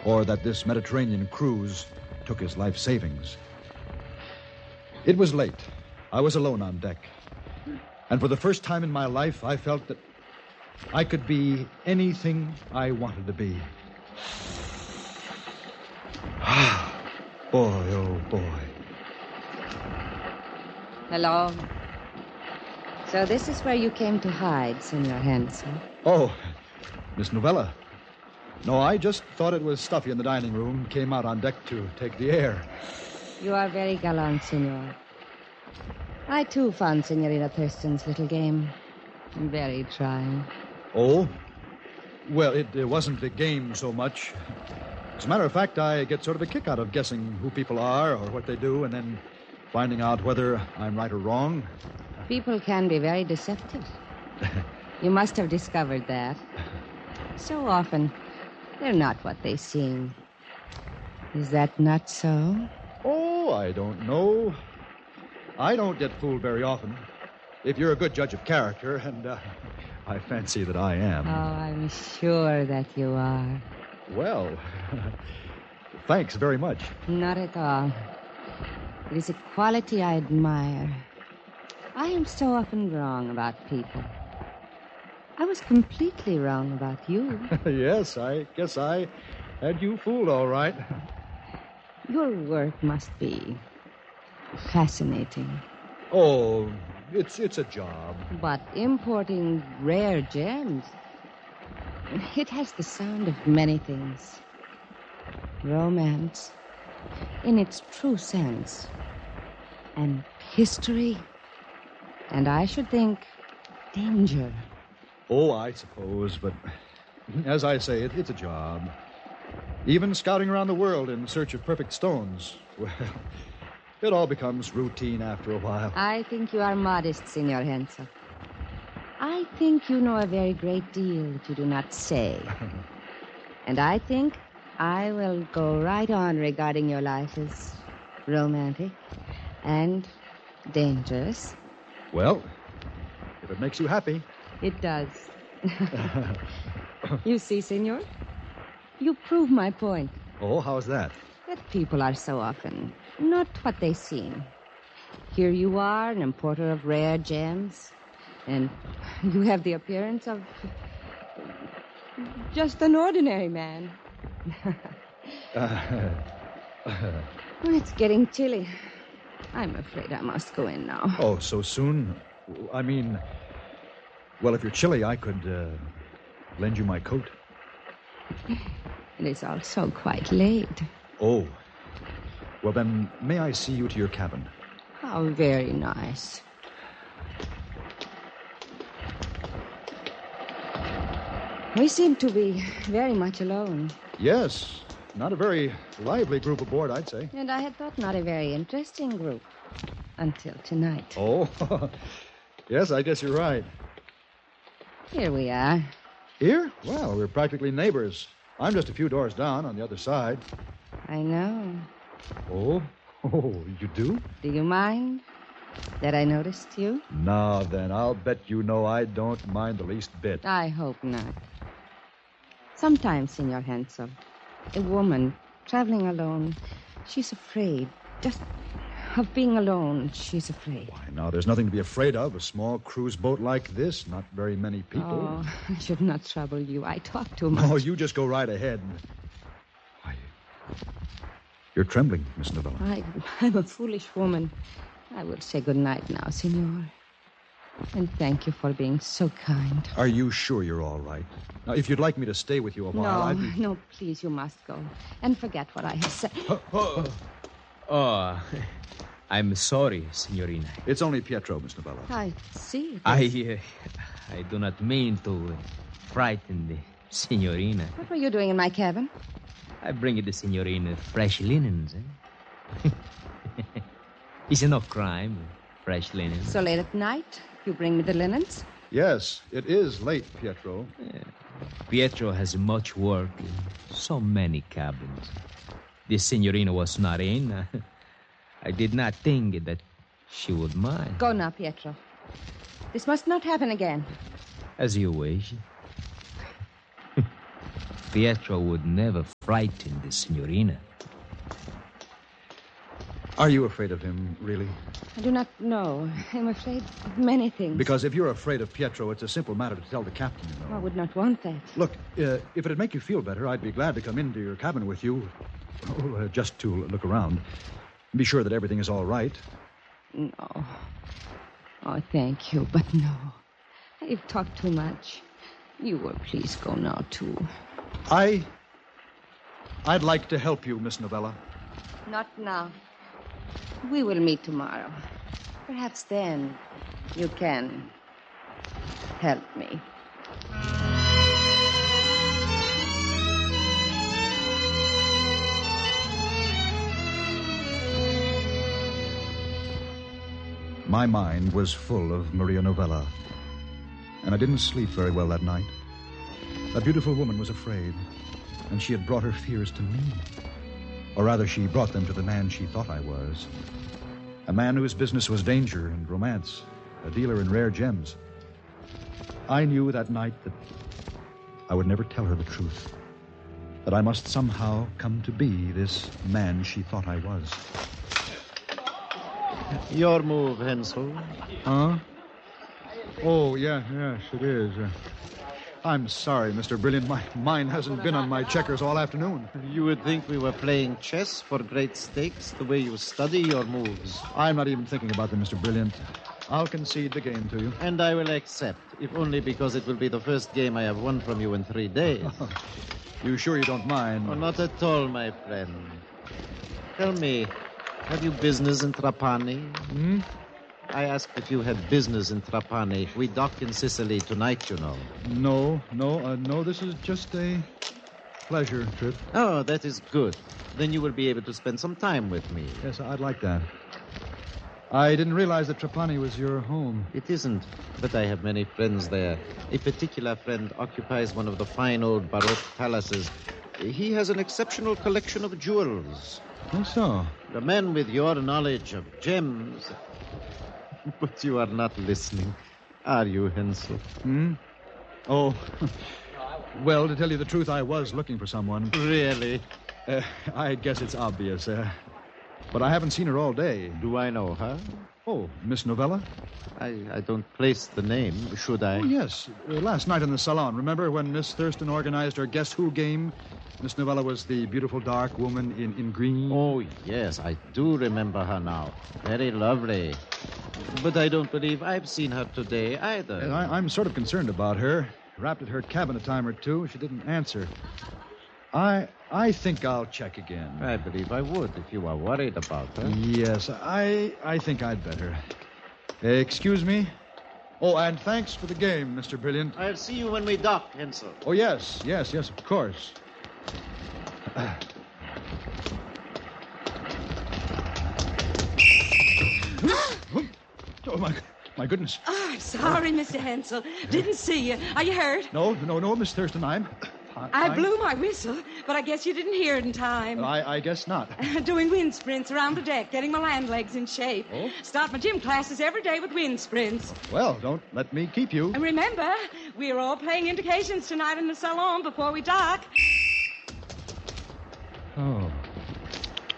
or that this Mediterranean cruise took his life savings. It was late. I was alone on deck. And for the first time in my life, I felt that I could be anything I wanted to be. Boy, oh boy. Hello. So this is where you came to hide, Senor Hansen. Oh, Miss Novella. No, I just thought it was stuffy in the dining room. Came out on deck to take the air. You are very gallant, Senor. I, too, found Senorita Thurston's little game very trying. Oh? Well, it wasn't the game so much. As a matter of fact, I get sort of a kick out of guessing who people are or what they do and then finding out whether I'm right or wrong. People can be very deceptive. You must have discovered that. So often, they're not what they seem. Is that not so? Oh, I don't know. I don't get fooled very often. If you're a good judge of character, and I fancy that I am. Oh, I'm sure that you are. Well, thanks very much. Not at all. It is a quality I admire. I am so often wrong about people. I was completely wrong about you. Yes, I guess I had you fooled all right. Your work must be fascinating. Oh, it's a job. But importing rare gems, it has the sound of many things. Romance, in its true sense, and history, and I should think danger. Oh, I suppose, but as I say, it's a job. Even scouting around the world in search of perfect stones, well, it all becomes routine after a while. I think you are modest, Senor Hensel. I think you know a very great deal that you do not say. And I think I will go right on regarding your life as romantic and dangerous. Well, if it makes you happy. It does. You see, senor, you prove my point. Oh, how's that? That people are so often not what they seem. Here you are, an importer of rare gems, and you have the appearance of just an ordinary man. It's getting chilly. I'm afraid I must go in now. Oh, so soon? I mean, well, if you're chilly, I could lend you my coat. It is also quite late. Oh. Well, then, may I see you to your cabin? How very nice. We seem to be very much alone. Yes. Not a very lively group aboard, I'd say. And I had thought not a very interesting group. Until tonight. Oh, yes, I guess you're right. Here we are. Here? Well, we're practically neighbors. I'm just a few doors down on the other side. I know. Oh, you do? Do you mind that I noticed you? Now then, I'll bet you know I don't mind the least bit. I hope not. Sometimes, Senor Hensel, a woman traveling alone, she's afraid. Just of being alone, she's afraid. Why, now, there's nothing to be afraid of. A small cruise boat like this, not very many people. Oh, I should not trouble you. I talk too much. Oh, you just go right ahead. Why, you're trembling, Miss Novella. I'm a foolish woman. I will say good night now, Senor. And thank you for being so kind. Are you sure you're all right? Now, if you'd like me to stay with you a while, No, please, you must go. And forget what I have said. Oh, I'm sorry, Signorina. It's only Pietro, Miss Novella. I see. I do not mean to frighten the Signorina. What were you doing in my cabin? I bring the Signorina fresh linens, eh? It's no crime, fresh linens. So late at night, you bring me the linens? Yes, it is late, Pietro. Yeah. Pietro has much work in so many cabins. The Signorina was not in. I did not think that she would mind. Go now, Pietro. This must not happen again. As you wish. Pietro would never frighten the signorina. Are you afraid of him, really? I do not know. I'm afraid of many things. Because if you're afraid of Pietro, it's a simple matter to tell the captain, you know. I would not want that. Look, if it'd make you feel better, I'd be glad to come into your cabin with you. Just to look around. Be sure that everything is all right. No. Oh, thank you, but no. I've talked too much. You will please go now, too. I'd like to help you, Miss Novella. Not now. We will meet tomorrow. Perhaps then you can help me. My mind was full of Maria Novella, and I didn't sleep very well that night. That beautiful woman was afraid, and she had brought her fears to me. Or rather, she brought them to the man she thought I was. A man whose business was danger and romance, a dealer in rare gems. I knew that night that I would never tell her the truth, that I must somehow come to be this man she thought I was. Your move, Hensel. Huh? Oh, yes, it is. I'm sorry, Mr. Brilliant. My mind hasn't been on my checkers all afternoon. You would think we were playing chess for great stakes, the way you study your moves. I'm not even thinking about them, Mr. Brilliant. I'll concede the game to you. And I will accept, if only because it will be the first game I have won from you in 3 days. You sure you don't mind? Oh, not at all, my friend. Tell me, have you business in Trapani? Hmm? I asked if you had business in Trapani. We dock in Sicily tonight, you know. No, this is just a pleasure trip. Oh, that is good. Then you will be able to spend some time with me. Yes, I'd like that. I didn't realize that Trapani was your home. It isn't, but I have many friends there. A particular friend occupies one of the fine old Baroque palaces. He has an exceptional collection of jewels. Oh, so? The man with your knowledge of gems... But you are not listening, are you, Hensel? Hmm? Oh, well, to tell you the truth, I was looking for someone. Really? I guess it's obvious, but I haven't seen her all day. Do I know her? Oh, Miss Novella? I don't place the name, should I? Oh, yes. Last night in the salon, remember when Miss Thurston organized her Guess Who game? Miss Novella was the beautiful dark woman in green. Oh, yes, I do remember her now. Very lovely. But I don't believe I've seen her today either. I'm sort of concerned about her. Rapped at her cabin a time or two. She didn't answer. I think I'll check again. I believe I would if you are worried about her. Yes, I think I'd better. Excuse me? Oh, and thanks for the game, Mr. Brilliant. I'll see you when we dock, Hensel. Oh, yes, of course. Oh, my goodness. Oh, I'm sorry, Mr. Hensel. Didn't see you. Are you hurt? No, Miss Thurston, I blew my whistle, but I guess you didn't hear it in time. I guess not. Doing wind sprints around the deck, getting my land legs in shape. Oh? Start my gym classes every day with wind sprints. Well, don't let me keep you. And remember, we're all playing indications tonight in the salon before we dock.